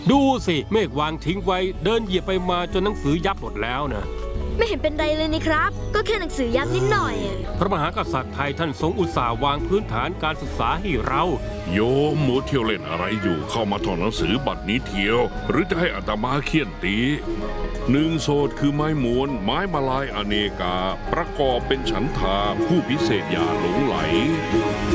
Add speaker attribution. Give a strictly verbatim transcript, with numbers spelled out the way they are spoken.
Speaker 1: ดูสิเมฆวางทิ้งไว้เดินเหยียบไปมาจนหนังสือยับหมดแล้วนะ
Speaker 2: ไม่เห็นเป็นไรเลยนี่ครับก็แค่หนังสือยับนิดหน่อย
Speaker 1: พระมหากษัตริย์ไทยท่านทรงอุตส่าห์วางพื้นฐานการศึกษาให้เรา
Speaker 3: โยมหมูเที่ยวเล่นอะไรอยู่เข้ามาถอดหนังสือบัดนี้เที่ยวหรือจะให้อาตมาเคี่ยนตีหนึ่งโสดคือไม้มวนไม้มาลายอเนกาประกอบเป็นฉันทาผู้พิเศษอย่าหลงไหล